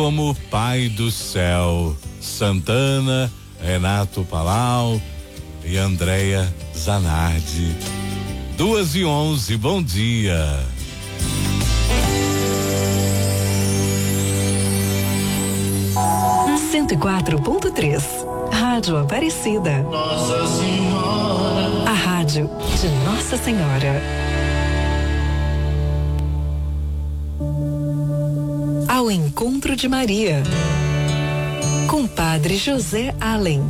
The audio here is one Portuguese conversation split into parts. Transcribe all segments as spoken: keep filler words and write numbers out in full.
Como Pai do Céu, Santana, Renato Palau e Andréia Zanardi. Duas e onze, bom dia. cento e quatro ponto três, Rádio Aparecida. Nossa Senhora. A rádio de Nossa Senhora. Ao encontro de Maria, com Padre José Allen.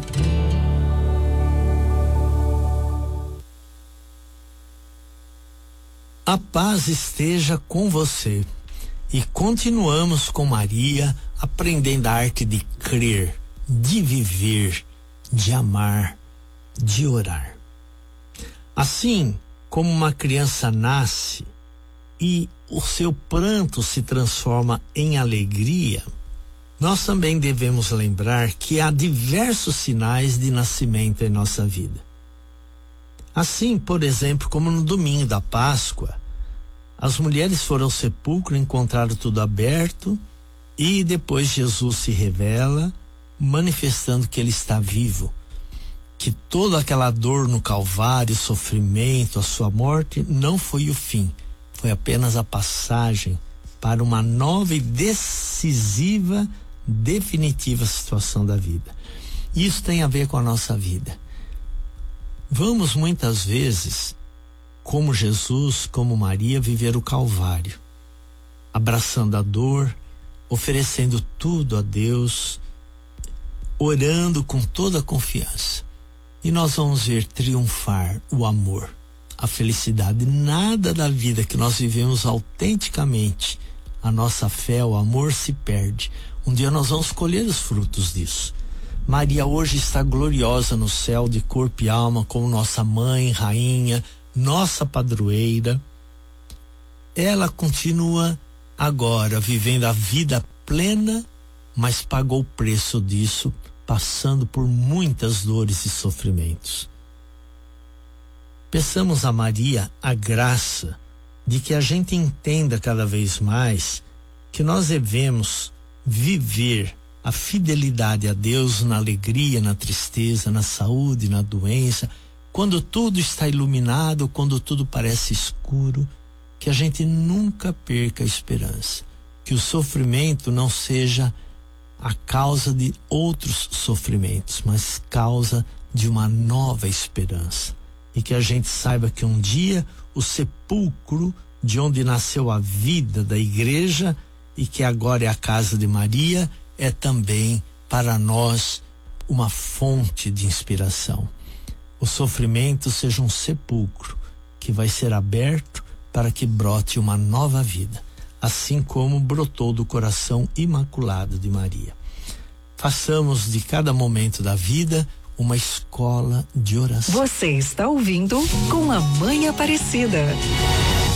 A paz esteja com você. E continuamos com Maria, aprendendo a arte de crer, de viver, de amar, de orar. Assim como uma criança nasce e o seu pranto se transforma em alegria, nós também devemos lembrar que há diversos sinais de nascimento em nossa vida. Assim, por exemplo, como no domingo da Páscoa, as mulheres foram ao sepulcro, encontraram tudo aberto e depois Jesus se revela, manifestando que ele está vivo, que toda aquela dor no Calvário, sofrimento, a sua morte, não foi o fim, foi apenas a passagem para uma nova e decisiva, definitiva situação da vida. Isso tem a ver com a nossa vida. Vamos muitas vezes, como Jesus, como Maria, viver o Calvário, abraçando a dor, oferecendo tudo a Deus, orando com toda a confiança. E nós vamos ver triunfar o amor, a felicidade. Nada da vida que nós vivemos autenticamente, a nossa fé, o amor se perde. Um dia nós vamos colher os frutos disso. Maria hoje está gloriosa no céu, de corpo e alma, como nossa mãe, rainha, nossa padroeira. Ela continua agora vivendo a vida plena, mas pagou o preço disso, passando por muitas dores e sofrimentos. Peçamos a Maria a graça de que a gente entenda cada vez mais que nós devemos viver a fidelidade a Deus na alegria, na tristeza, na saúde, na doença, quando tudo está iluminado, quando tudo parece escuro, que a gente nunca perca a esperança, que o sofrimento não seja a causa de outros sofrimentos, mas causa de uma nova esperança, e que a gente saiba que um dia o sepulcro de onde nasceu a vida da igreja e que agora é a casa de Maria é também para nós uma fonte de inspiração. O sofrimento seja um sepulcro que vai ser aberto para que brote uma nova vida, assim como brotou do coração imaculado de Maria. Façamos de cada momento da vida uma escola de oração. Você está ouvindo Com a Mãe Aparecida.